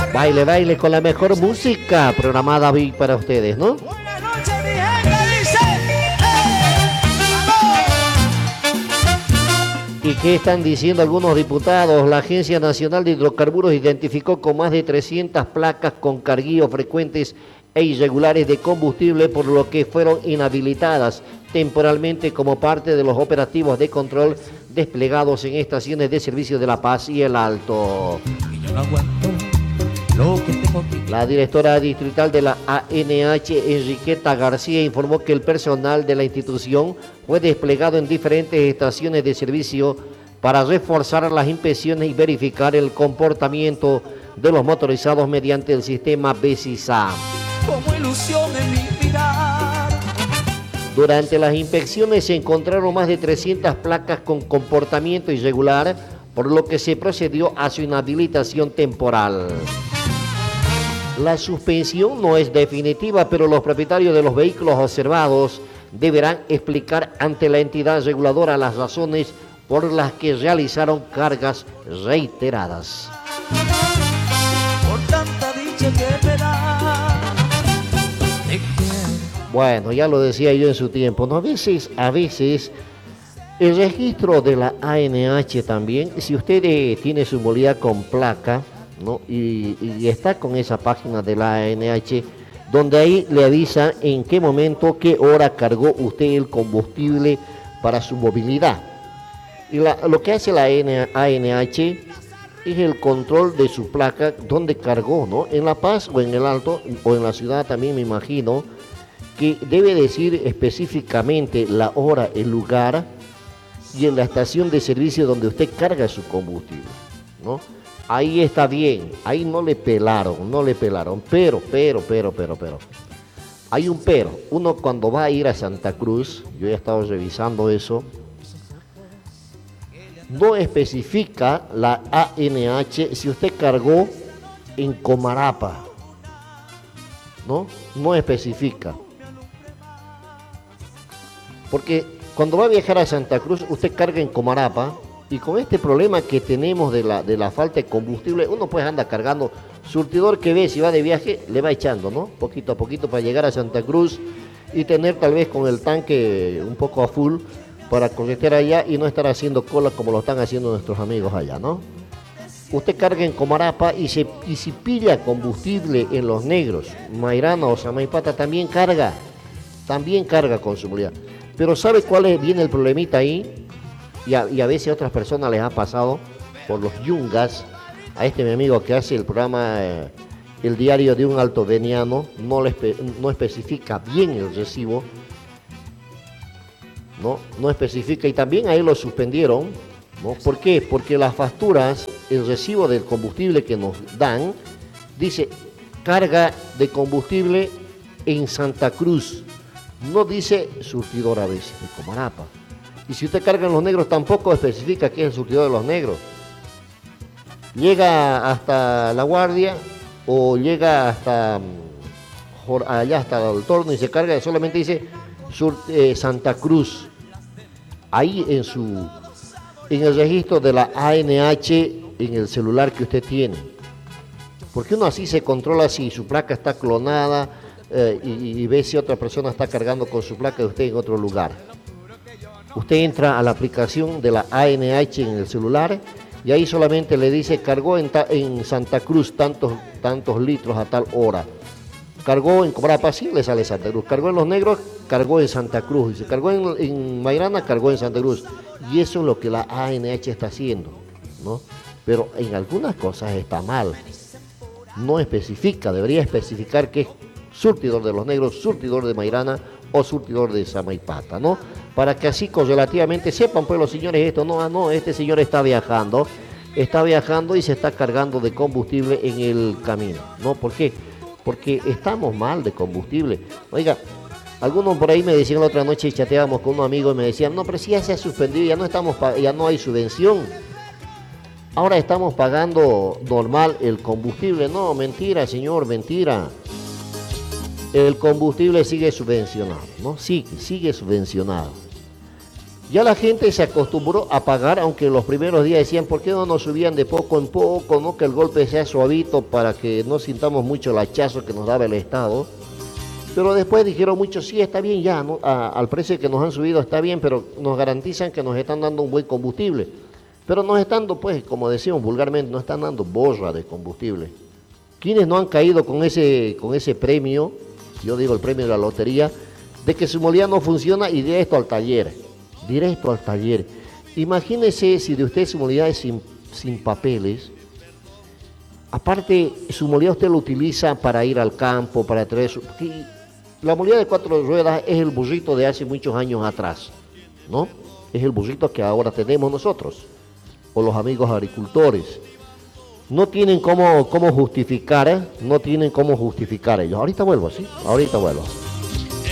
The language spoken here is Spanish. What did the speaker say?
Baile, baile con la mejor música programada hoy para ustedes, ¿no? Buenas noches, mi gente, dice. ¿Y qué están diciendo algunos diputados? La Agencia Nacional de Hidrocarburos identificó con más de 300 placas con carguíos frecuentes e irregulares de combustible, por lo que fueron inhabilitadas temporalmente como parte de los operativos de control desplegados en estaciones de servicio de La Paz y El Alto. Y yo no aguanto lo que tengo que... La directora distrital de la ANH, Enriqueta García, informó que el personal de la institución fue desplegado en diferentes estaciones de servicio para reforzar las inspecciones y verificar el comportamiento de los motorizados mediante el sistema BESISA. Como ilusión en mi mirar. Durante las inspecciones se encontraron más de 300 placas con comportamiento irregular, por lo que se procedió a su inhabilitación temporal. La suspensión no es definitiva, pero los propietarios de los vehículos observados deberán explicar ante la entidad reguladora las razones por las que realizaron cargas reiteradas. Por tanta dicha que me da. Te quiero. Bueno, ya lo decía yo en su tiempo, ¿no? A veces, el registro de la ANH también, si usted tiene su movilidad con placa, ¿no? Y está con esa página de la ANH, donde ahí le avisa en qué momento, qué hora cargó usted el combustible para su movilidad. Y lo que hace la ANH es el control de su placa, donde cargó, ¿no? En La Paz o en El Alto, o en la ciudad también me imagino, que debe decir específicamente la hora, el lugar y en la estación de servicio donde usted carga su combustible, ¿no? Ahí está bien, ahí no le pelaron, pero. Hay un pero. Uno cuando va a ir a Santa Cruz, yo he estado revisando eso, no especifica la ANH si usted cargó en Comarapa, ¿no? No especifica. Porque cuando va a viajar a Santa Cruz, usted carga en Comarapa, y con este problema que tenemos de la falta de combustible, uno pues anda cargando, surtidor que ve, si va de viaje, le va echando, ¿no? Poquito a poquito para llegar a Santa Cruz y tener tal vez con el tanque un poco a full para corretear allá y no estar haciendo cola como lo están haciendo nuestros amigos allá, ¿no? Usted carga en Comarapa y si pilla combustible en Los Negros, Mairana o Samaipata, también carga con su movilidad. Pero ¿sabe cuál viene el problemita ahí? Y a veces a otras personas les ha pasado por los yungas. A mi amigo que hace el programa El Diario de un Altoveniano, no especifica bien el recibo, no especifica, y también ahí lo suspendieron, ¿no? ¿Por qué? Porque las facturas, el recibo del combustible que nos dan, dice carga de combustible en Santa Cruz, no dice surtidor a veces de Comarapa. Y si usted carga en Los Negros, tampoco especifica que es el surtidor de Los Negros. Llega hasta La Guardia o llega hasta allá hasta el Torno y se carga, solamente dice Santa Cruz. Ahí en el registro de la ANH en el celular que usted tiene. Porque uno así se controla si su placa está clonada y ve si otra persona está cargando con su placa de usted en otro lugar. Usted entra a la aplicación de la ANH en el celular y ahí solamente le dice cargó en Santa Cruz tantos litros a tal hora. Cargó en Comarapa, sí le sale Santa Cruz. Cargó en Los Negros, cargó en Santa Cruz. Y se cargó en Mairana, cargó en Santa Cruz. Y eso es lo que la ANH está haciendo, ¿no? Pero en algunas cosas está mal. No especifica, debería especificar que es surtidor de Los Negros, surtidor de Mairana o surtidor de Samaipata, ¿no? Para que así relativamente sepan, pues los señores, esto no, este señor está viajando y se está cargando de combustible en el camino, ¿no? ¿Por qué? Porque estamos mal de combustible. Oiga, algunos por ahí me decían la otra noche, chateábamos con unos amigos y me decían, no, pero si ya se ha suspendido, ya no hay subvención. Ahora estamos pagando normal el combustible. No, mentira, señor, mentira. El combustible sigue subvencionado, ¿no? Sigue subvencionado. Ya la gente se acostumbró a pagar, aunque los primeros días decían, ¿por qué no nos subían de poco en poco, no? Que el golpe sea suavito para que no sintamos mucho el hachazo que nos daba el Estado. Pero después dijeron muchos, sí, está bien ya, ¿no? Al precio que nos han subido está bien, pero nos garantizan que nos están dando un buen combustible. Pero nos están dando, pues, como decimos vulgarmente, nos están dando borra de combustible. ¿Quiénes no han caído con ese premio, yo digo el premio de la lotería, de que su molida no funciona y directo al taller? Directo al taller. Imagínese si de usted su molida es sin papeles. Aparte, su molida usted lo utiliza para ir al campo, para traer su... La molida de 4 ruedas es el burrito de hace muchos años atrás, ¿no? Es el burrito que ahora tenemos nosotros, o los amigos agricultores. No tienen cómo justificar, no tienen cómo justificar ellos. Ahorita vuelvo, ¿sí? Ahorita vuelvo.